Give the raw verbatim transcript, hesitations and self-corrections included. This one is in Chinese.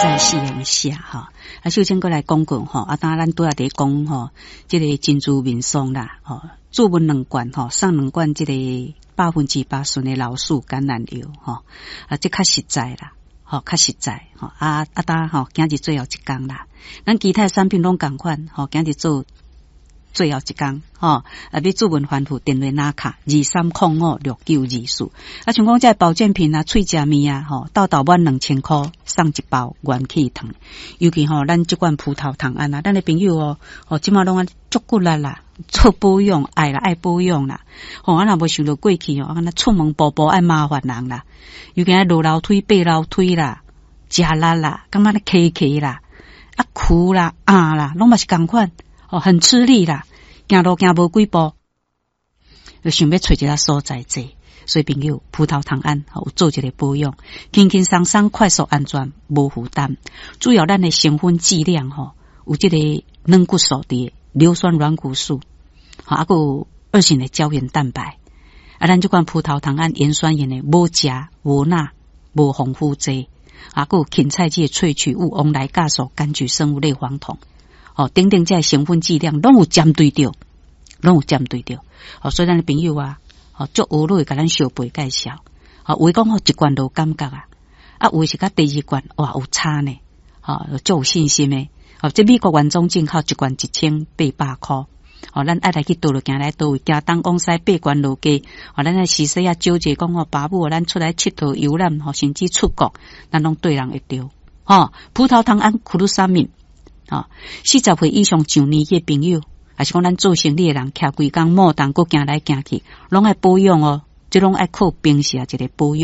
在夕阳下哈，啊，首先过来讲讲吼，啊，当然咱拄仔伫讲吼，即个珍珠民松啦，吼，注文两罐吼，送两罐即个百分之八顺的老树橄榄油吼，啊，这较实在啦，吼，较实在吼，啊啊，当吼，今日最后一工啦，咱其他产品拢共款吼，今日做最后一工吼，啊，要注文反复电话拿卡二三零五六九二四，啊，像讲这保健品啊、喙食面啊，吼，到到满两千块送一包元气糖，尤其吼，咱这罐葡萄糖胺啊，咱的朋友哦，哦，即马拢啊足骨力啦，做保养爱啦，爱保养啦，吼，啊若无想到过去哦，啊那出门步步爱麻烦人啦，尤其爱落楼梯、爬楼梯啦、食力啦、感觉咧咳咳啦、啊哭啦、啊啦，拢嘛是共款。哦，很吃力啦，行路行无几步，就想要找一个所在坐。所以朋友，葡萄糖胺有做一个保养，轻轻松松、快速、安全、无负担。主要咱的成分剂量吼，有这个软骨素的硫酸软骨素，好，啊，有二型的胶原蛋白。啊，咱这款葡萄糖胺盐酸盐的无钾、无钠、无防腐剂，啊，有芹菜剂萃取物、翁来酵素、柑橘生物类黄酮。哦，等等，这成分剂量拢有针对着，拢有针对着。哦，所以咱的朋友啊，哦，足学落会甲咱小辈介绍。哦，有诶讲吼一罐都感觉啊，啊，有诶是甲第二罐哇有差呢。哦，足有信心诶。哦，这美国原装进口一罐一千八百块。哦，咱爱来去倒落行来倒位，行东往西八关路街。哦，咱来时时啊纠结讲哦，爸母咱出来佚佗游览，吼，甚至出国，咱拢对人会着。哦，葡萄糖胺库鲁沙敏。哦，四十岁以上上年纪的朋友，还是讲咱做生意的人，徛规工莫当，搁行来行去，拢爱保养哦，即拢爱靠平时啊一个保养。